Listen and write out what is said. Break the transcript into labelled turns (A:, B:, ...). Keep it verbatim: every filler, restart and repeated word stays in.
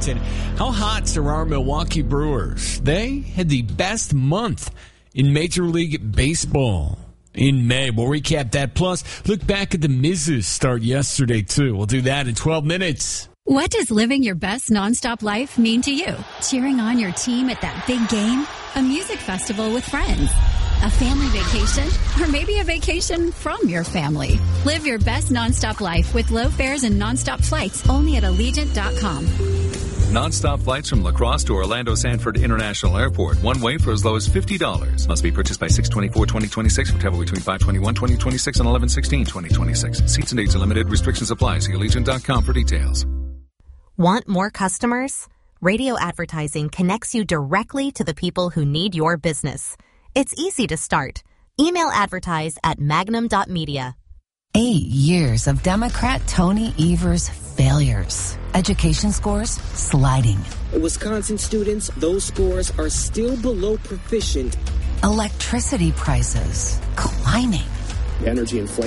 A: Washington. How hot are our Milwaukee Brewers? They had the best month in Major League Baseball in May. We'll recap that. Plus, look back at the Miz's start yesterday, too. We'll do that in twelve minutes.
B: What does living your best nonstop life mean to you? Cheering on your team at that big game? A music festival with friends? A family vacation? Or maybe a vacation from your family? Live your best nonstop life with low fares and nonstop flights only at Allegiant dot com.
C: Non-stop flights from La Crosse to Orlando Sanford International Airport. One way for as low as fifty dollars. Must be purchased by six twenty-four twenty twenty-six for travel between five twenty-one twenty twenty-six and eleven sixteen twenty twenty-six. Seats and dates are limited. Restrictions apply. See Allegiant dot com for details.
D: Want more customers? Radio advertising connects you directly to the people who need your business. It's easy to start. Email advertise at magnum dot media.
E: Eight years of Democrat Tony Evers' failures. Education scores sliding.
F: Wisconsin students, those scores are still below proficient.
E: Electricity prices climbing.
F: Energy inflation.